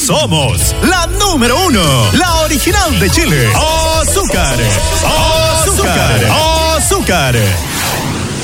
somos la número 1, la original de Chile. Azúcar, azúcar, azúcar.